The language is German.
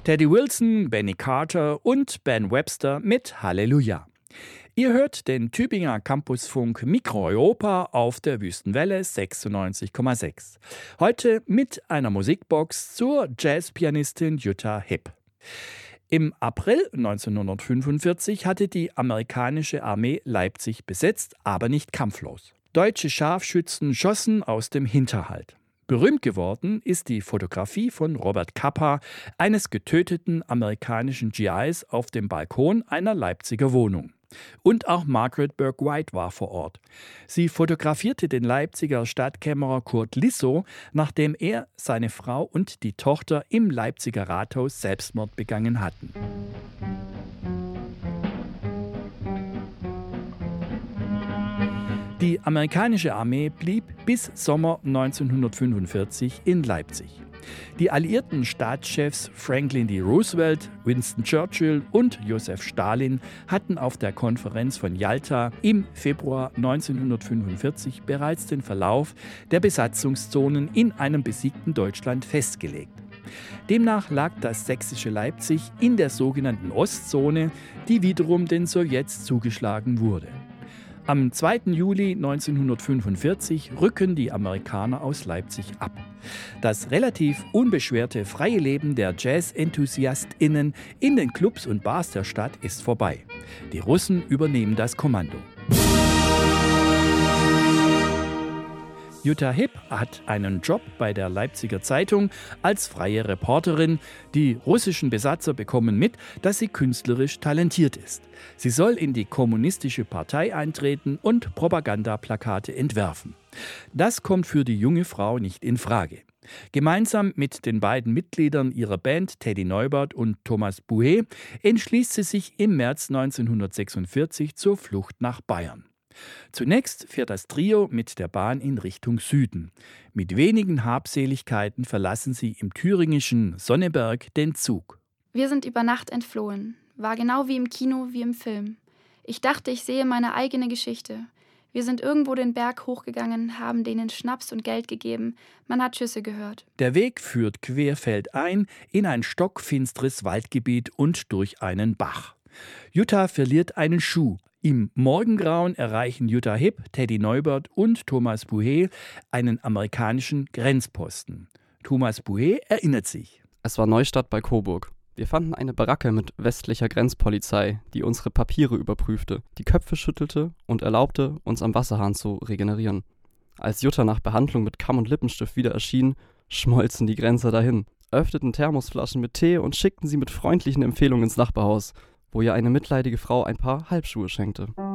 Teddy Wilson, Benny Carter und Ben Webster mit Halleluja. Ihr hört den Tübinger Campusfunk Mikro-Europa auf der Wüstenwelle 96,6. Heute mit einer Musikbox zur Jazzpianistin Jutta Hipp. Im April 1945 hatte die amerikanische Armee Leipzig besetzt, aber nicht kampflos. Deutsche Scharfschützen schossen aus dem Hinterhalt. Berühmt geworden ist die Fotografie von Robert Capa, eines getöteten amerikanischen GIs auf dem Balkon einer Leipziger Wohnung. Und auch Margaret Bourke-White war vor Ort. Sie fotografierte den Leipziger Stadtkämmerer Kurt Lissow, nachdem er, seine Frau und die Tochter im Leipziger Rathaus Selbstmord begangen hatten. Die amerikanische Armee blieb bis Sommer 1945 in Leipzig. Die alliierten Staatschefs Franklin D. Roosevelt, Winston Churchill und Josef Stalin hatten auf der Konferenz von Jalta im Februar 1945 bereits den Verlauf der Besatzungszonen in einem besiegten Deutschland festgelegt. Demnach lag das sächsische Leipzig in der sogenannten Ostzone, die wiederum den Sowjets zugeschlagen wurde. Am 2. Juli 1945 rücken die Amerikaner aus Leipzig ab. Das relativ unbeschwerte freie Leben der Jazz-EnthusiastInnen in den Clubs und Bars der Stadt ist vorbei. Die Russen übernehmen das Kommando. Jutta Hipp hat einen Job bei der Leipziger Zeitung als freie Reporterin. Die russischen Besatzer bekommen mit, dass sie künstlerisch talentiert ist. Sie soll in die kommunistische Partei eintreten und Propagandaplakate entwerfen. Das kommt für die junge Frau nicht in Frage. Gemeinsam mit den beiden Mitgliedern ihrer Band, Teddy Neubert und Thomas Buhé, entschließt sie sich im März 1946 zur Flucht nach Bayern. Zunächst fährt das Trio mit der Bahn in Richtung Süden. Mit wenigen Habseligkeiten verlassen sie im thüringischen Sonneberg den Zug. Wir sind über Nacht entflohen. War genau wie im Kino, wie im Film. Ich dachte, ich sehe meine eigene Geschichte. Wir sind irgendwo den Berg hochgegangen, haben denen Schnaps und Geld gegeben. Man hat Schüsse gehört. Der Weg führt querfeldein in ein stockfinsteres Waldgebiet und durch einen Bach. Jutta verliert einen Schuh. Im Morgengrauen erreichen Jutta Hipp, Teddy Neubert und Thomas Buhé einen amerikanischen Grenzposten. Thomas Buhé erinnert sich. Es war Neustadt bei Coburg. Wir fanden eine Baracke mit westlicher Grenzpolizei, die unsere Papiere überprüfte, die Köpfe schüttelte und erlaubte, uns am Wasserhahn zu regenerieren. Als Jutta nach Behandlung mit Kamm und Lippenstift wieder erschien, schmolzen die Grenzer dahin, öffneten Thermosflaschen mit Tee und schickten sie mit freundlichen Empfehlungen ins Nachbarhaus, wo ihr eine mitleidige Frau ein paar Halbschuhe schenkte.